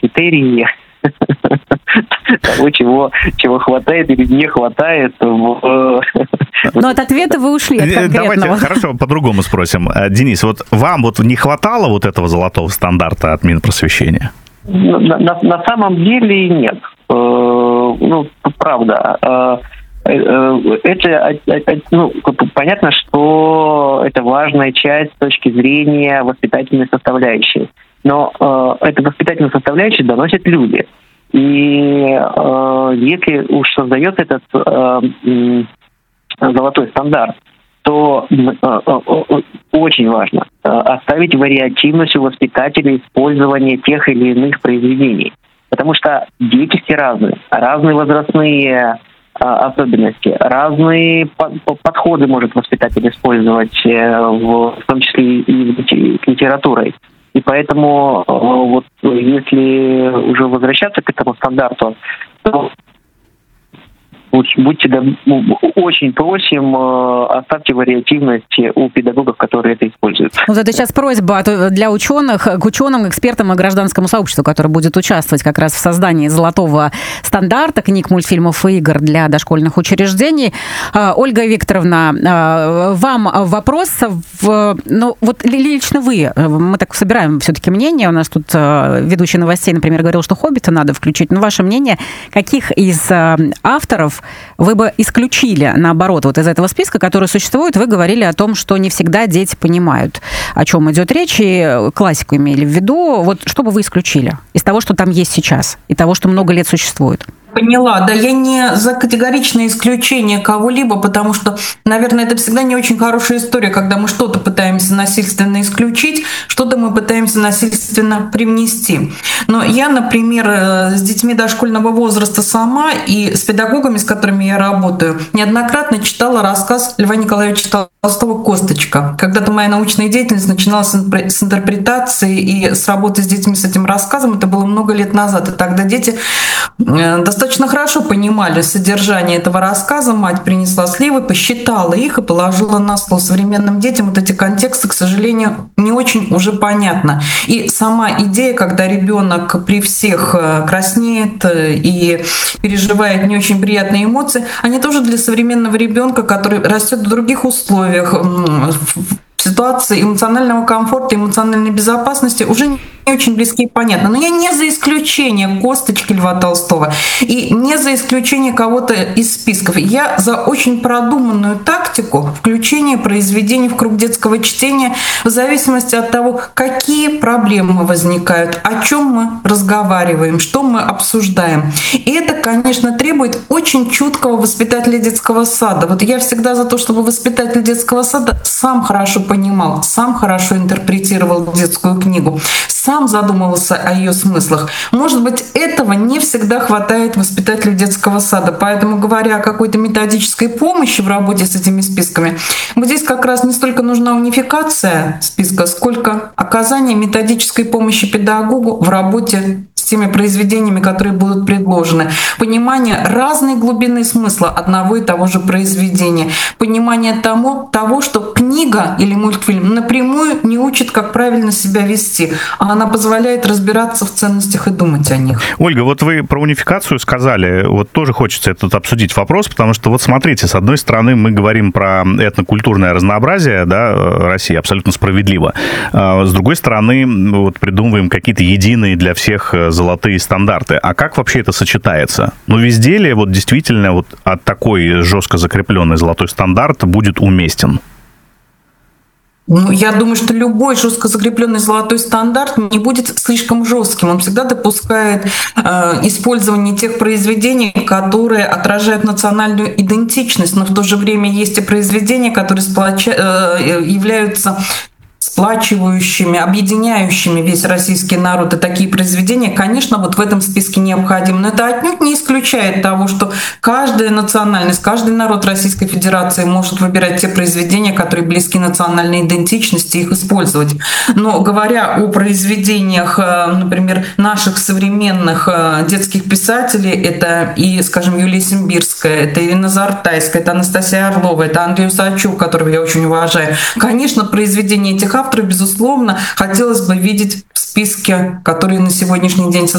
критерии того, чего хватает или не хватает. Но от ответа вы ушли, от конкретного. Давайте, хорошо, по-другому спросим. Денис, вот вам вот не хватало вот этого золотого стандарта от Минпросвещения? На самом деле нет. Правда. Это, понятно, что это важная часть с точки зрения воспитательной составляющей. Но эту воспитательную составляющую доносят люди. И если уж создается этот золотой стандарт, то очень важно оставить вариативность у воспитателей использования тех или иных произведений. Потому что дети все разные возрастные особенности, разные подходы может воспитатель использовать, в том числе и с литературой. И поэтому вот если уже возвращаться к этому стандарту, то очень просим, оставьте вариативность у педагогов, которые это используют. Вот это сейчас просьба для ученых, к ученым, экспертам и гражданскому сообществу, которое будет участвовать как раз в создании золотого стандарта книг, мультфильмов и игр для дошкольных учреждений. Ольга Викторовна, вам вопрос. Вот лично вы, мы так собираем все-таки мнение, у нас тут ведущий новостей, например, говорил, что «Хоббита» надо включить, но ваше мнение, каких из авторов вы бы исключили, наоборот, вот из этого списка, который существует? Вы говорили о том, что не всегда дети понимают, о чем идет речь, и классику имели в виду. Вот что бы вы исключили из того, что там есть сейчас, и того, что много лет существует? Поняла. Да, я не за категоричное исключение кого-либо, потому что, наверное, это всегда не очень хорошая история, когда мы что-то пытаемся насильственно исключить, что-то мы пытаемся насильственно привнести. Но я, например, с детьми дошкольного возраста сама и с педагогами, с которыми я работаю, неоднократно читала рассказ Льва Николаевича Толстого «Косточка». Когда-то моя научная деятельность начиналась с интерпретации и с работы с детьми с этим рассказом. Это было много лет назад. И тогда дети достаточно хорошо понимали содержание этого рассказа. Мать принесла сливы, посчитала их и положила на стол. Современным детям вот эти контексты, к сожалению, не очень уже понятно. И сама идея, когда ребенок при всех краснеет и переживает не очень приятные эмоции, они тоже для современного ребенка, который растет в других условиях, в ситуации эмоционального комфорта, эмоциональной безопасности, уже не очень близки и понятны. Но я не за исключение «Косточки» Льва Толстого и не за исключение кого-то из списков. Я за очень продуманную тактику включения произведений в круг детского чтения в зависимости от того, какие проблемы возникают, о чем мы разговариваем, что мы обсуждаем. И это, конечно, требует очень чуткого воспитателя детского сада. Вот я всегда за то, чтобы воспитатель детского сада сам хорошо понимал, сам хорошо интерпретировал детскую книгу, сам задумывался о ее смыслах. Может быть, этого не всегда хватает воспитателю детского сада. Поэтому, говоря о какой-то методической помощи в работе с этими списками, вот здесь как раз не столько нужна унификация списка, сколько оказание методической помощи педагогу в работе с теми произведениями, которые будут предложены. Понимание разной глубины смысла одного и того же произведения. Понимание того, что книга или мультфильм напрямую не учит, как правильно себя вести, а она позволяет разбираться в ценностях и думать о них. Ольга, вот вы про унификацию сказали, вот тоже хочется этот обсудить вопрос, потому что вот смотрите, с одной стороны мы говорим про этнокультурное разнообразие, да, России, абсолютно справедливо. С другой стороны, вот придумываем какие-то единые для всех золотые стандарты. А как вообще это сочетается? Ну, везде ли вот действительно вот такой жестко закрепленный золотой стандарт будет уместен? Ну, я думаю, что любой жестко закрепленный золотой стандарт не будет слишком жестким. Он всегда допускает использование тех произведений, которые отражают национальную идентичность, но в то же время есть и произведения, которые являются сплачивающими, объединяющими весь российский народ. И такие произведения, конечно, вот в этом списке необходимы. Но это отнюдь не исключает того, что каждая национальность, каждый народ Российской Федерации может выбирать те произведения, которые близки национальной идентичности, их использовать. Но говоря о произведениях, например, наших современных детских писателей, это и, скажем, Юлия Симбирская, это Ирина Зартайская, это Анастасия Орлова, это Андрей Усачев, которого я очень уважаю. Конечно, произведения этих авторов, безусловно, хотелось бы видеть в списке, который на сегодняшний день